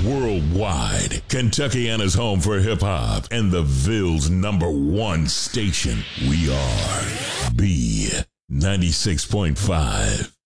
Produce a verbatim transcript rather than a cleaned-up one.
Worldwide, Kentuckiana's home for hip-hop and the Ville's number one station. We are B ninety-six point five.